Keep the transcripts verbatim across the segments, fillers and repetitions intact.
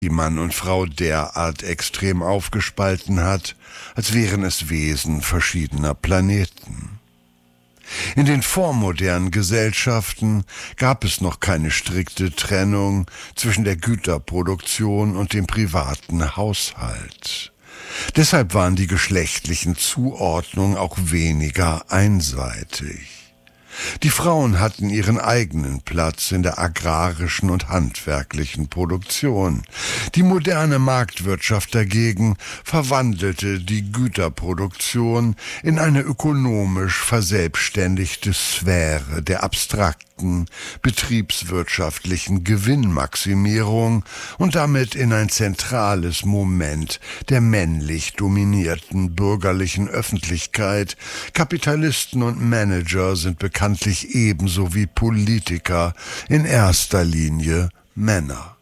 die Mann und Frau derart extrem aufgespalten hat, als wären es Wesen verschiedener Planeten. In den vormodernen Gesellschaften gab es noch keine strikte Trennung zwischen der Güterproduktion und dem privaten Haushalt. Deshalb waren die geschlechtlichen Zuordnungen auch weniger einseitig. Die Frauen hatten ihren eigenen Platz in der agrarischen und handwerklichen Produktion. Die moderne Marktwirtschaft dagegen verwandelte die Güterproduktion in eine ökonomisch verselbstständigte Sphäre der abstrakten, betriebswirtschaftlichen Gewinnmaximierung und damit in ein zentrales Moment der männlich dominierten bürgerlichen Öffentlichkeit. Kapitalisten und Manager sind bekanntlich ebenso wie Politiker in erster Linie Männer.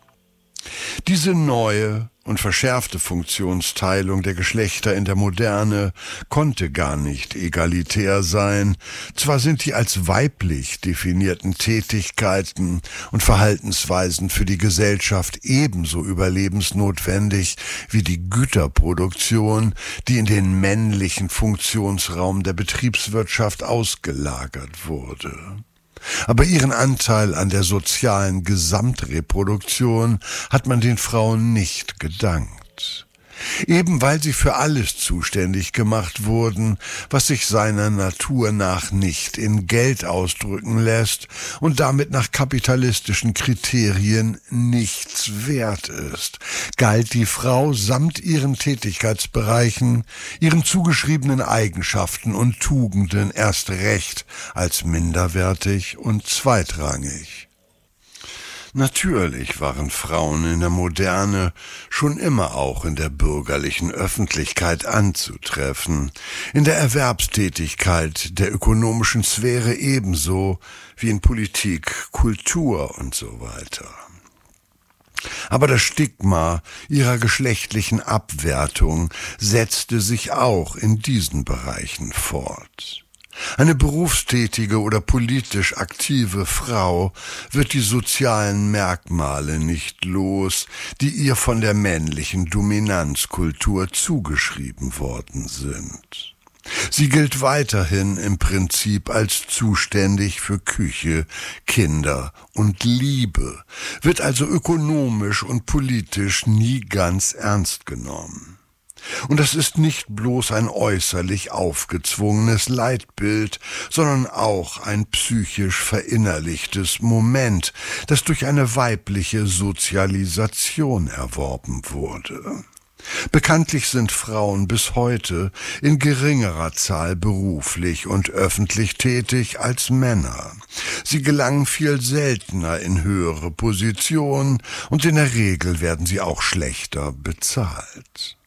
Diese neue und verschärfte Funktionsteilung der Geschlechter in der Moderne konnte gar nicht egalitär sein. Zwar sind die als weiblich definierten Tätigkeiten und Verhaltensweisen für die Gesellschaft ebenso überlebensnotwendig wie die Güterproduktion, die in den männlichen Funktionsraum der Betriebswirtschaft ausgelagert wurde. Aber ihren Anteil an der sozialen Gesamtreproduktion hat man den Frauen nicht gedankt. Eben weil sie für alles zuständig gemacht wurden, was sich seiner Natur nach nicht in Geld ausdrücken lässt und damit nach kapitalistischen Kriterien nichts wert ist, galt die Frau samt ihren Tätigkeitsbereichen, ihren zugeschriebenen Eigenschaften und Tugenden erst recht als minderwertig und zweitrangig. Natürlich waren Frauen in der Moderne schon immer auch in der bürgerlichen Öffentlichkeit anzutreffen, in der Erwerbstätigkeit der ökonomischen Sphäre ebenso wie in Politik, Kultur und so weiter. Aber das Stigma ihrer geschlechtlichen Abwertung setzte sich auch in diesen Bereichen fort. Eine berufstätige oder politisch aktive Frau wird die sozialen Merkmale nicht los, die ihr von der männlichen Dominanzkultur zugeschrieben worden sind. Sie gilt weiterhin im Prinzip als zuständig für Küche, Kinder und Liebe, wird also ökonomisch und politisch nie ganz ernst genommen. Und das ist nicht bloß ein äußerlich aufgezwungenes Leitbild, sondern auch ein psychisch verinnerlichtes Moment, das durch eine weibliche Sozialisation erworben wurde. Bekanntlich sind Frauen bis heute in geringerer Zahl beruflich und öffentlich tätig als Männer. Sie gelangen viel seltener in höhere Positionen und in der Regel werden sie auch schlechter bezahlt.